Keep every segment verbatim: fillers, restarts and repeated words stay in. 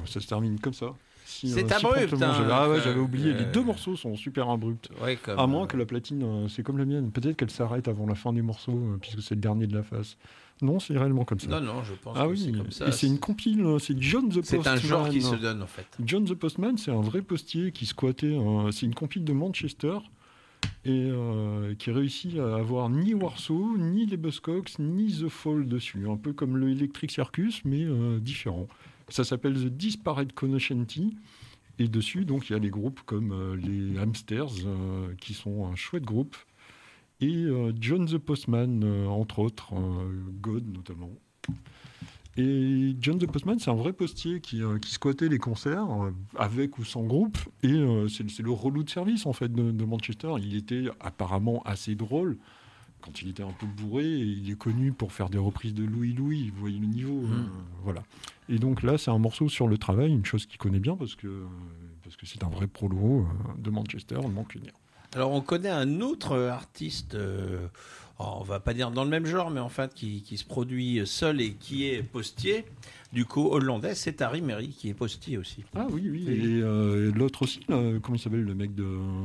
ça se termine comme ça. Si, c'est euh, si abrupt. promptement, Hein, j'avais, ah ouais, euh, j'avais oublié. euh, Les deux morceaux sont super abrupts. Ouais, comme, à moins euh, que la platine, euh, c'est comme la mienne. Peut-être qu'elle s'arrête avant la fin des morceaux, euh, puisque c'est le dernier de la phase. Non, c'est réellement comme ça. Non, non, je pense ah que oui, c'est comme ça. et c'est une compile, c'est John the Postman. C'est un genre qui se donne, en fait. John the Postman, c'est un vrai postier qui squattait. Un... C'est une compile de Manchester et euh, qui réussit à avoir ni Warsaw, ni les Buzzcocks, ni The Fall dessus. Un peu comme le Electric Circus, mais euh, différent. Ça s'appelle The Disparate Connectionty. Et dessus, donc, il y a les groupes comme euh, les Hamsters, euh, qui sont un chouette groupe. Et euh, John the Postman, euh, entre autres, euh, God notamment. Et John the Postman, c'est un vrai postier qui, euh, qui squattait les concerts, euh, avec ou sans groupe. Et euh, c'est, c'est le relou de service, en fait, de, de Manchester. Il était apparemment assez drôle quand il était un peu bourré. Et il est connu pour faire des reprises de Louis Louis. Vous voyez le niveau. Mmh. Euh, voilà. Et donc là, c'est un morceau sur le travail, une chose qu'il connaît bien, parce que, euh, parce que c'est un vrai prolo euh, de Manchester, de Mancunien. Alors, on connaît un autre artiste, euh, on va pas dire dans le même genre, mais en fait, qui, qui se produit seul et qui est postier. Du coup, hollandais, c'est Harry Mary qui est postier aussi. Ah oui, oui. Et euh, l'autre aussi, là, comment il s'appelle, le mec de,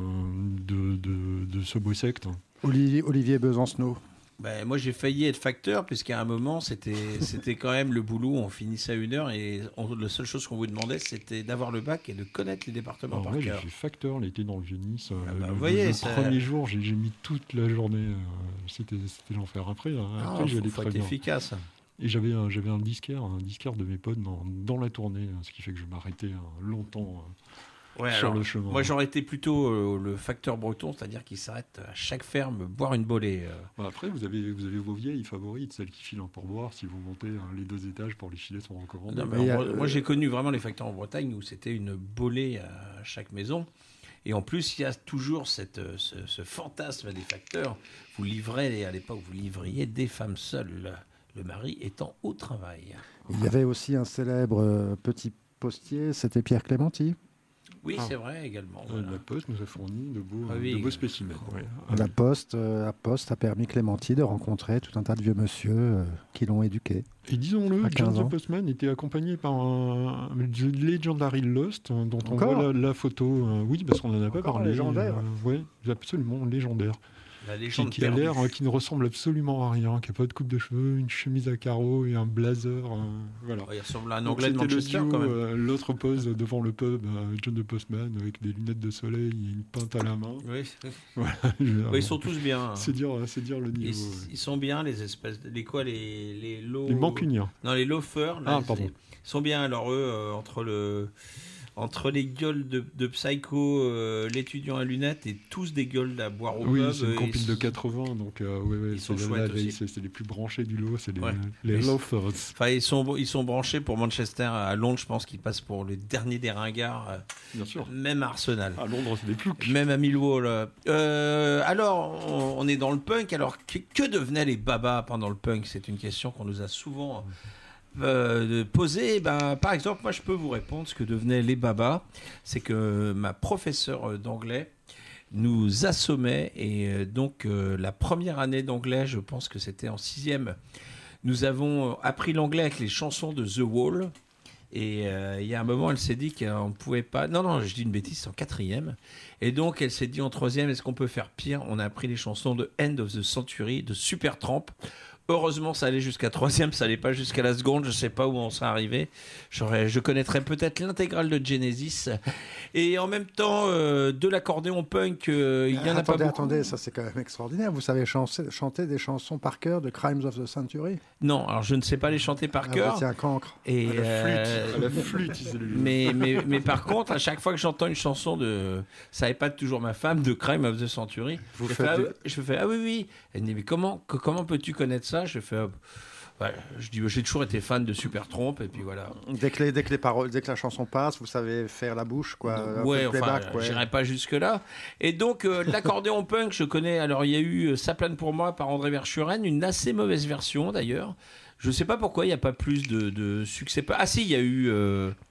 de, de, de Subway Sect Olivier, Olivier Besancenot. Ben, moi, j'ai failli être facteur, puisqu'à un moment, c'était, c'était quand même le boulot. On finissait à une heure et on, la seule chose qu'on vous demandait, c'était d'avoir le bac et de connaître les départements Alors par ouais, cœur. J'ai fait facteur, l'été dans le Vieux-Nice. Ah bah, le vous voyez, le ça... premier jour, j'ai, j'ai mis toute la journée. Euh, c'était, c'était l'enfer. Après, après ah, j'allais faut très être bien. efficace. Et j'avais un, j'avais un disquaire, un disquaire de mes potes dans, dans la tournée, ce qui fait que je m'arrêtais euh, longtemps euh, ouais, sur alors, le chemin. Moi, j'aurais été plutôt euh, le facteur breton, c'est-à-dire qu'il s'arrête à chaque ferme boire une bolée. Euh. Bah après, vous avez, vous avez vos vieilles favorites, celles qui filent un pourboire si vous montez hein, les deux étages pour les filets sont recommandés. Non, mais Mais en, euh, moi, j'ai connu vraiment les facteurs en Bretagne où c'était une bolée à chaque maison. Et en plus, il y a toujours cette, ce, ce fantasme des facteurs. Vous livrez, à l'époque, vous livriez des femmes seules, le mari étant au travail. Il y avait aussi un célèbre euh, petit postier, c'était Pierre Clémenti. Oui, Ah. c'est vrai également. Euh, Voilà. La Poste nous a fourni de beaux, Ah oui. de beaux spécimens. Ouais. La Poste, euh, la Poste a permis Clémenti de rencontrer tout un tas de vieux monsieur euh, qui l'ont éduqué. Et disons-le, À John quinze ans. the Postman était accompagné par un The Legendary Lost, hein, dont on Encore voit la, la photo. euh, oui, parce qu'on n'en a pas Encore parlé. légendaire. Oui, absolument légendaire. La Qui, légende qui a perdue. l'air, euh, qui ne ressemble absolument à rien, qui n'a pas de coupe de cheveux, une chemise à carreaux et un blazer. euh, voilà. Ouais, il ressemble à un Donc anglais de c'était Manchester le duo, quand même. euh, l'autre pose devant le pub, euh, John the Postman, avec des lunettes de soleil et une pinte à la main. Oui, Voilà, je veux dire, ouais, ils sont tous bien. c'est, dire, c'est dire le niveau. Ils, ouais. ils sont bien, les espèces. De, les quoi, les les low... Les Mancuniens. Non, les loafers. Là, Ah, ils- pardon. Ils sont bien. Alors eux, euh, entre le entre les gueules de, de Psycho, euh, l'étudiant à lunettes et tous des gueules à boire au Oui, pub. c'est une euh, compile ils- de quatre-vingts, donc euh, ouais, ouais, ils c'est, sont là, chouettes là, aussi. c'est, c'est les plus branchés du lot, c'est les, Ouais. les Mais- loafers. Enfin, ils sont ils sont branchés pour Manchester. À Londres, je pense qu'ils passent pour le dernier des ringards. euh, Bien sûr. Même à Arsenal. À Londres, c'est des ploucs. Même à Millwall. Euh, alors, on, on est dans le punk. Alors, que, que devenaient les babas pendant le punk? C'est une question qu'on nous a souvent euh, posée. Ben, par exemple, moi, je peux vous répondre. Ce que devenaient les babas, c'est que ma professeure d'anglais nous assommait. Et euh, donc, euh, la première année d'anglais, je pense que c'était en sixième, nous avons appris l'anglais avec les chansons de The Wall. Et euh, il y a un moment, elle s'est dit qu'on ne pouvait pas... Non, non, je dis une bêtise, c'est en quatrième. Et donc, elle s'est dit en troisième, est-ce qu'on peut faire pire? On a appris les chansons de End of the Century, de Supertramp. Heureusement, ça allait jusqu'à troisième, ça allait pas jusqu'à la seconde. Je sais pas où on serait arrivé. J'aurais, je connaîtrais peut-être l'intégrale de Genesis. Et en même temps, euh, de l'accordéon punk, euh, il y en a attendez, pas beaucoup. attendez, ça c'est quand même extraordinaire. Vous savez chanter, chanter des chansons par cœur de Crimes of the Century? Non, alors je ne sais pas les chanter par Ah, cœur. c'est un cancre. Et À la euh, flûte, à la flûte, c'est le- mais, mais, mais par contre, à chaque fois que j'entends une chanson de Ça épate toujours ma femme de Crime of the Century, Vous je, faites fais, ah, du- oui- je fais ah oui, oui. Elle me dit mais comment, que- comment peux-tu connaître ça? Je fais ah, ouais, je dis j'ai toujours été fan de Supertramp et puis voilà. Dès que, les, dès que les paroles, dès que la chanson passe, vous savez faire la bouche, quoi. un Ouais, peu de enfin, playback, ouais. j'irai pas jusque-là. Et donc, euh, l'accordéon punk, je connais. Alors, il y a eu euh, Ça plane pour moi par André Verschuren, une assez mauvaise version d'ailleurs. Je sais pas pourquoi il n'y a pas plus de, de succès. Ah, si, il y a eu. Euh,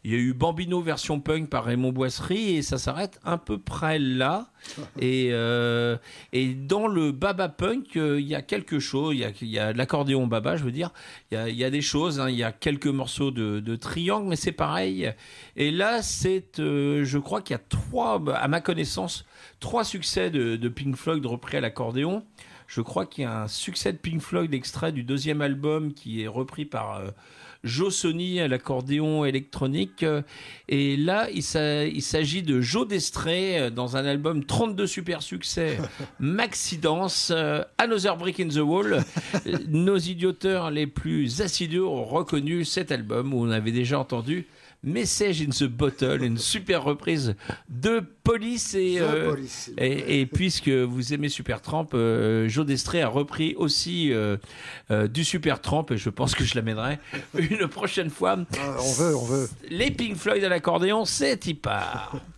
Il y a eu Bambino version punk par Raymond Boisserie et ça s'arrête à peu près là. Et, euh, et dans le baba punk, euh, il y a quelque chose. Il y a, il y a l'accordéon baba, je veux dire. Il y a, il y a des choses. Hein, il y a quelques morceaux de, de triangle, mais c'est pareil. Et là, c'est, euh, je crois qu'il y a trois, à ma connaissance, trois succès de, de Pink Floyd repris à l'accordéon. Je crois qu'il y a un succès de Pink Floyd extrait du deuxième album qui est repris par euh, Joe Sony à l'accordéon électronique. Et là, il, s'a, il s'agit de Joe Destré dans un album trente-deux super succès, Maxi Dance, euh, Another Brick in the Wall. Nos idioteurs les plus assidus ont reconnu cet album où on avait déjà entendu Message in the Bottle, une super reprise de Police. Et, euh, Police. et, et puisque vous aimez Supertramp, euh, Joe Destré a repris aussi euh, euh, du Supertramp, et je pense que je l'amènerai une prochaine fois. Ah, on veut, on veut. Les Pink Floyd à l'accordéon, c'est y part.